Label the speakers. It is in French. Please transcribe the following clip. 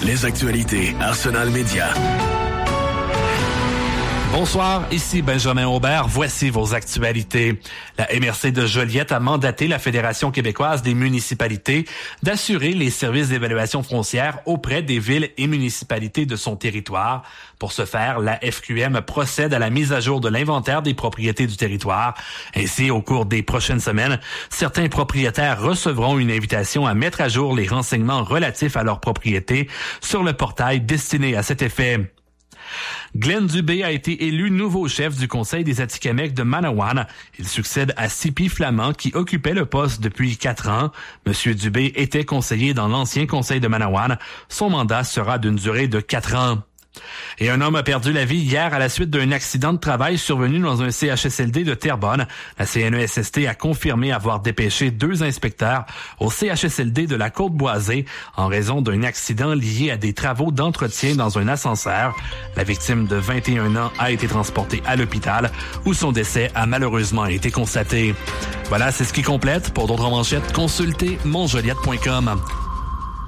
Speaker 1: Les actualités Arsenal Média.
Speaker 2: Bonsoir, ici Benjamin Aubert. Voici vos actualités. La MRC de Joliette a mandaté la Fédération québécoise des municipalités d'assurer les services d'évaluation foncière auprès des villes et municipalités de son territoire. Pour ce faire, la FQM procède à la mise à jour de l'inventaire des propriétés du territoire. Ainsi, au cours des prochaines semaines, certains propriétaires recevront une invitation à mettre à jour les renseignements relatifs à leurs propriétés sur le portail destiné à cet effet. Glenn Dubé a été élu nouveau chef du Conseil des Atikamekw de Manawan. Il succède à Sipi Flamand qui occupait le poste depuis 4 ans. Monsieur Dubé était conseiller dans l'ancien Conseil de Manawan. Son mandat sera d'une durée de 4 ans. Et un homme a perdu la vie hier à la suite d'un accident de travail survenu dans un CHSLD de Terrebonne. La CNESST a confirmé avoir dépêché 2 inspecteurs au CHSLD de la Côte-Boisée en raison d'un accident lié à des travaux d'entretien dans un ascenseur. La victime de 21 ans a été transportée à l'hôpital où son décès a malheureusement été constaté. Voilà, c'est ce qui complète. Pour d'autres manchettes, consultez monjoliette.com.